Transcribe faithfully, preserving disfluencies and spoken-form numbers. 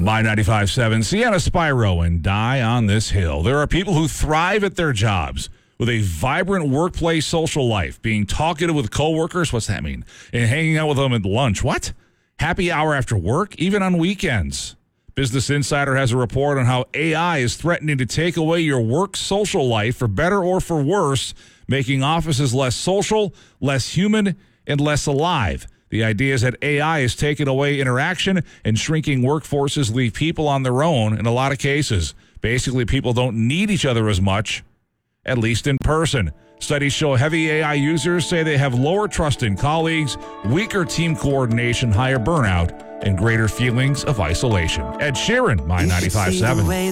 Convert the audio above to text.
My ninety-five point seven, Sienna Spyro and Die on This Hill. There are people who thrive at their jobs with a vibrant workplace social life, being talkative with coworkers. What's that mean? And hanging out with them at lunch. What? Happy hour after work, even on weekends. Business Insider has a report on how A I is threatening to take away your work social life for better or for worse, making offices less social, less human, and less alive. The idea is that A I is taking away interaction and shrinking workforces leave people on their own in a lot of cases. Basically, people don't need each other as much, at least in person. Studies show heavy A I users say they have lower trust in colleagues, weaker team coordination, higher burnout, and greater feelings of isolation. Ed Sheeran, My ninety-five point seven.